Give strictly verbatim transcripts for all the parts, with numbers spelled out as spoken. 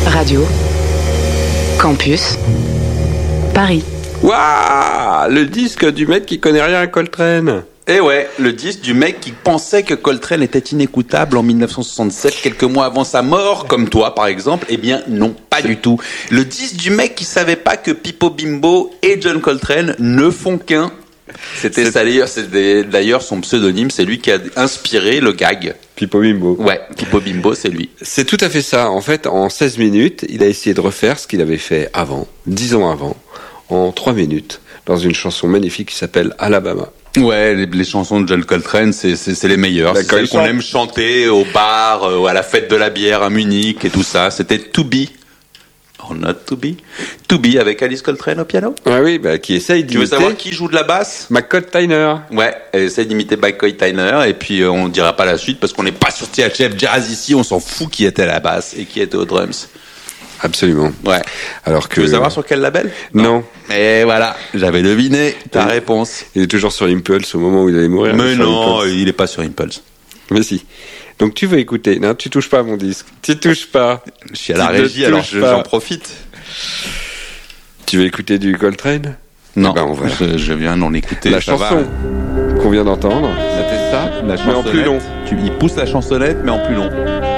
Radio Campus Paris. Waouh, le disque du mec qui connaît rien à Coltrane. Eh ouais, le disque du mec qui pensait que Coltrane était inécoutable en dix-neuf cent soixante-sept, quelques mois avant sa mort, comme toi par exemple. Eh bien non, pas du tout. Le disque du mec qui savait pas que Pippo Bimbo et John Coltrane ne font qu'un. C'était C'est... ça d'ailleurs, c'était d'ailleurs son pseudonyme, c'est lui qui a inspiré le gag. Pippo Bimbo. Ouais, Pippo Bimbo, c'est lui. C'est tout à fait ça. En fait, en seize minutes, il a essayé de refaire ce qu'il avait fait avant, dix ans avant, en trois minutes, dans une chanson magnifique qui s'appelle Alabama. Ouais, les, les chansons de John Coltrane, c'est, c'est, c'est les meilleures. Bah, c'est celles qu'on chante... aime chanter au bar, euh, à la fête de la bière à Munich et tout ça. C'était To Be. Or Not To Be. To Be avec Alice Coltrane au piano. Ah oui, bah, qui essaye d'imiter... Tu veux savoir qui joue de la basse? McCoy Tyner. Ouais, elle essaye d'imiter McCoy Tyner, et puis euh, on ne dira pas la suite parce qu'on n'est pas sur T H F Jazz ici, on s'en fout qui était à la basse et qui était aux drums. Absolument. Ouais. Alors que... Tu veux savoir sur quel label? Non. Et voilà, j'avais deviné ta oui. réponse. Il est toujours sur Impulse au moment où il allait mourir. Mais non, Impulse. Il n'est pas sur Impulse. Mais si. Donc tu veux écouter. Non, tu touches pas à mon disque. Tu touches pas. Je suis à la tu régie, alors je, j'en profite. Tu veux écouter du Coltrane? Non, ben, voilà. je, je viens d'en écouter. La chanson va. Qu'on vient d'entendre. C'était ça, la mais en plus long. Tu, il pousse la chansonnette, mais en plus long.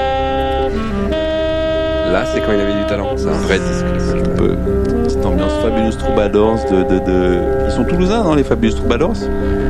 Là, c'est quand il avait du talent. C'est un vrai disque. C'est un peu petite ambiance Fabulous Troubadours de, de, de... Ils sont toulousains, non, les Fabulous Troubadours?